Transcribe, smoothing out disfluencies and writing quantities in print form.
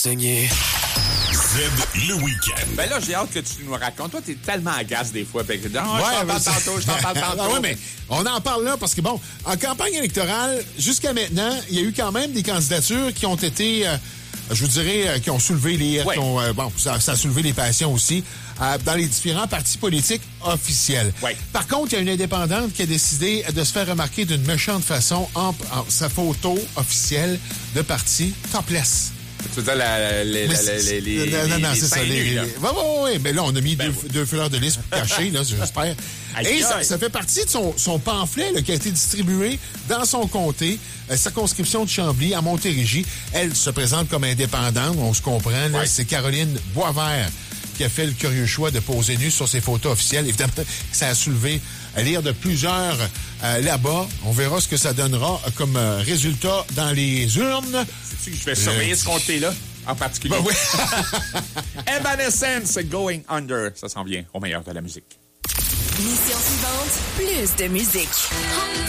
saigner. Z, le week-end. Ben là, j'ai hâte que tu nous racontes. Toi, t'es tellement agace des fois. Ben, je t'en Ouais, parle tantôt, je t'en parle tantôt. Oui, mais on en parle là parce que, bon, en campagne électorale, jusqu'à maintenant, il y a eu quand même des candidatures qui ont été, je vous dirais, qui ont soulevé les... Ouais. ça a soulevé les passions aussi dans les différents partis politiques officiels. Ouais. Par contre, il y a une indépendante qui a décidé de se faire remarquer d'une méchante façon en sa photo officielle de parti topless. Tu veux dire Non, c'est ça. seins nus, là. Oui. Mais là, on a mis deux fleurs de lys pour cacher, là, j'espère. Et ça fait partie de son pamphlet là, qui a été distribué dans son comté, circonscription de Chambly, à Montérégie. Elle se présente comme indépendante, on se comprend. Là, Ouais. C'est Caroline Boisvert qui a fait le curieux choix de poser nue sur ses photos officielles. Évidemment, ça a soulevé à lire de plusieurs là-bas. On verra ce que ça donnera comme résultat dans les urnes. Sais-tu que je vais surveiller ce comté-là, en particulier? Ben oui. Evanescence, Going Under. Ça s'en vient au meilleur de la musique. Mission suivante, plus de musique.